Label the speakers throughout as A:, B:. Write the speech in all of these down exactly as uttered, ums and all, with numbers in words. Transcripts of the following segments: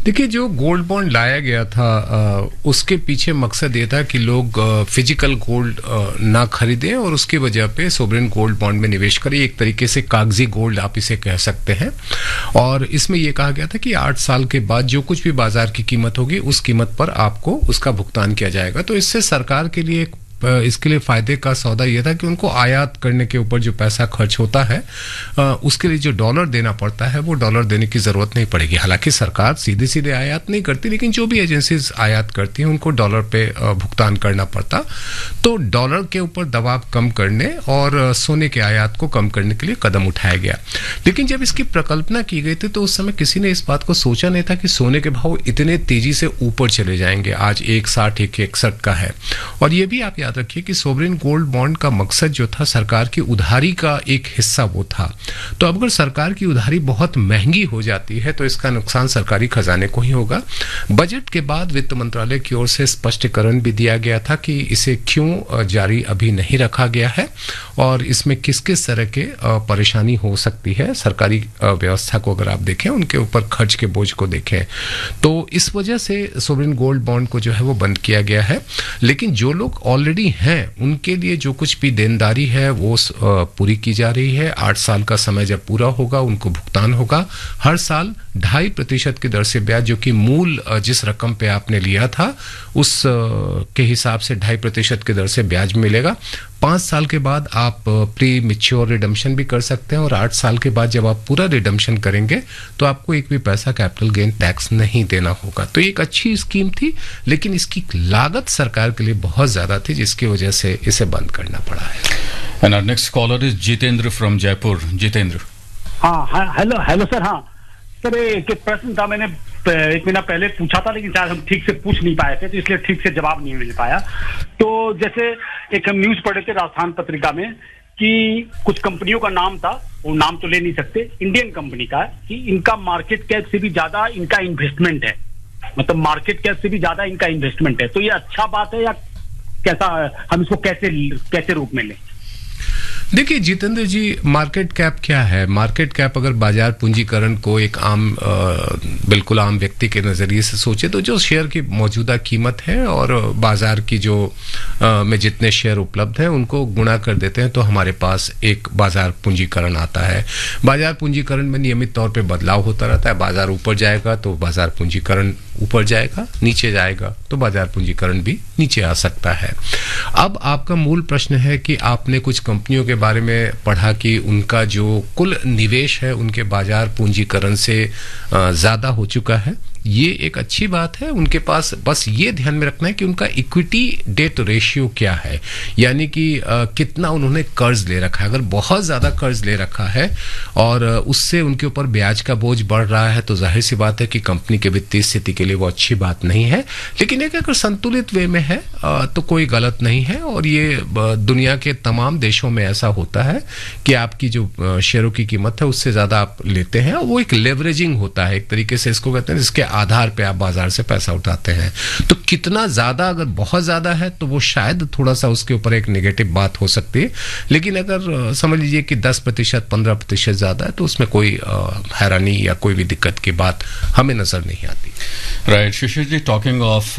A: देखिए, जो gold bond लाया गया था आ, उसके पीछे मकसद ये था कि लोग फिजिकल गोल्ड ना खरीदें और उसकी वजह पे सोवरेन गोल्ड बॉन्ड में निवेश करें। एक तरीके से कागजी गोल्ड आप इसे कह सकते हैं। और इसमें यह कहा गया था कि आठ साल के बाद जो कुछ भी बाजार की कीमत होगी उस कीमत पर आपको उसका भुगतान किया जाएगा। तो इससे सरकार के लिए एक इसके लिए फायदे का सौदा यह था कि उनको आयात करने के ऊपर जो पैसा खर्च होता है उसके लिए जो डॉलर देना पड़ता है वो डॉलर देने की जरूरत नहीं पड़ेगी। हालांकि सरकार सीधे सीधे आयात नहीं करती, लेकिन जो भी एजेंसीज आयात करती हैं उनको डॉलर पे भुगतान करना पड़ता। तो डॉलर के ऊपर दबाव कम करने और सोने के आयात को कम करने के लिए कदम उठाया गया। लेकिन जब इसकी प्रकल्पना की गई थी तो उस समय किसी ने इस बात को सोचा नहीं था कि सोने के भाव इतने तेजी से ऊपर चले जाएंगे। आज एक साठ एक इकसठ का है। और ये भी आप याद रखिए कि सोवरेन गोल्ड बॉन्ड का मकसद जो था सरकार की उधारी का एक हिस्सा वो था। तो अगर सरकार की उधारी बहुत महंगी हो जाती है तो इसका नुकसान सरकारी खजाने को ही होगा। बजट के बाद वित्त मंत्रालय की ओर से स्पष्टीकरण भी दिया गया था कि इसे क्यों जारी अभी नहीं रखा गया है और इसमें किस किस तरह के परेशानी हो सकती है। सरकारी व्यवस्था को अगर आप देखें, उनके ऊपर खर्च के बोझ को देखें, तो इस वजह से सोवरेन गोल्ड बॉन्ड को जो है वो बंद किया गया है। लेकिन जो लोग ऑलरेडी हैं उनके लिए जो कुछ भी देनदारी है वो पूरी की जा रही है। आठ साल का समय जब पूरा होगा उनको भुगतान होगा। हर साल ढाई प्रतिशत की दर से ब्याज, जो कि मूल जिस रकम पे आपने लिया था उस के हिसाब से ढाई प्रतिशत की दर से ब्याज मिलेगा। पांच साल के बाद आप प्री मैच्योर रिडम्पशन भी कर सकते हैं और आठ साल के बाद जब आप पूरा रिडम्पशन करेंगे तो आपको एक भी पैसा कैपिटल गेन टैक्स नहीं देना होगा। तो एक अच्छी स्कीम थी, लेकिन इसकी लागत सरकार के लिए बहुत ज्यादा थी, जिसकी वजह से इसे बंद करना पड़ा है।
B: And our next caller is Jitendra from Jaipur. Jitendra.
C: हाँ, हेलो हेलो सर। हाँ सर, एक प्रश्न था, मैंने एक महीना पहले पूछा था लेकिन शायद हम ठीक से पूछ नहीं पाए थे तो इसलिए ठीक से जवाब नहीं मिल पाया। तो जैसे एक हम न्यूज पढ़े थे राजस्थान पत्रिका में कि कुछ कंपनियों का नाम था, वो नाम तो ले नहीं सकते, इंडियन कंपनी का, कि इनका मार्केट कैप से भी ज्यादा इनका इन्वेस्टमेंट है, मतलब मार्केट कैप से भी ज्यादा इनका इन्वेस्टमेंट है। तो ये अच्छा बात है या कैसा, हम इसको कैसे कैसे रूप में लें?
A: देखिए जितेंद्र जी, मार्केट कैप क्या है? मार्केट कैप अगर बाजार पूंजीकरण को एक आम आ, बिल्कुल आम व्यक्ति के नजरिए से सोचे तो जो शेयर की मौजूदा कीमत है और बाजार की जो आ, में जितने शेयर उपलब्ध हैं उनको गुणा कर देते हैं तो हमारे पास एक बाजार पूंजीकरण आता है। बाजार पूंजीकरण में नियमित तौर पे बदलाव होता रहता है। बाजार ऊपर जाएगा तो बाजार पूंजीकरण ऊपर जाएगा, नीचे जाएगा तो बाजार पूंजीकरण भी नीचे आ सकता है। अब आपका मूल प्रश्न है कि आपने कुछ कंपनियों के बारे में पढ़ा कि उनका जो कुल निवेश है उनके बाजार पूंजीकरण से ज्यादा हो चुका है। ये एक अच्छी बात है। उनके पास बस ये ध्यान में रखना है कि उनका इक्विटी डेट रेशियो क्या है, यानी कि आ, कितना उन्होंने कर्ज ले रखा है। अगर बहुत ज्यादा कर्ज ले रखा है और उससे उनके ऊपर ब्याज का बोझ बढ़ रहा है तो जाहिर सी बात है कि कंपनी के वित्तीय स्थिति के लिए वो अच्छी बात नहीं है। लेकिन एक अगर संतुलित वे में है आ, तो कोई गलत नहीं है। और ये दुनिया के तमाम देशों में ऐसा होता है कि आपकी जो शेयरों की कीमत है उससे ज्यादा आप लेते हैं। वो एक लेवरेजिंग होता है, एक तरीके से इसको कहते हैं, जिसके आधार पे आप बाजार से पैसा उठाते हैं। तो कितना ज्यादा, अगर बहुत ज्यादा है तो वो शायद थोड़ा सा उसके ऊपर एक नेगेटिव बात हो सकती है। लेकिन अगर समझ लीजिए कि दस प्रतिशत पंद्रह प्रतिशत ज्यादा है तो उसमें कोई हैरानी या कोई भी दिक्कत की बात हमें नजर नहीं आती।
B: Right Shishir ji, talking of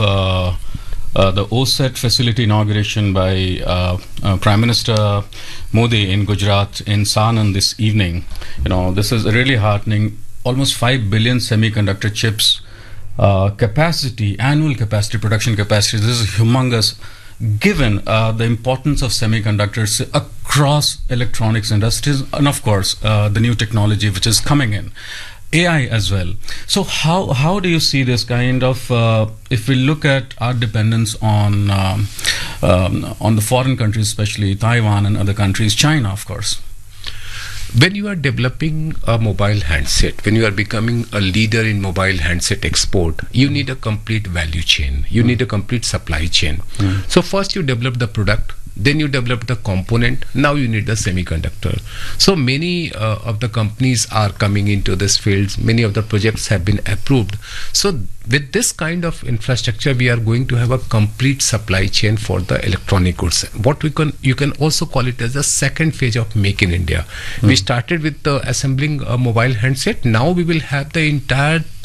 B: Uh, the O S E T facility inauguration by uh, uh, Prime Minister Modi in Gujarat in Sanand this evening. You know, this is really heartening. Almost five billion semiconductor chips uh, capacity, annual capacity, production capacity. This is humongous, given uh, the importance of semiconductors across electronics industries, and of course uh, the new technology which is coming in. A I as well. So how how do you see this kind of uh, if we look at our dependence on um, um, on the foreign countries, especially Taiwan and other countries, China, of course?
A: When you are developing a mobile handset, when you are becoming a leader in mobile handset export, you need a complete value chain. You mm. need a complete supply chain. Mm. So first you develop the product, then you develop the component, now you need the semiconductor. So many uh, of the companies are coming into this field. Many of the projects have been approved. So with this kind of infrastructure, we are going to have a complete supply chain for the electronic goods. What we can, you can also call it as the second phase of Make in India. Mm. We started with the assembling a mobile handset. Now we will have the entire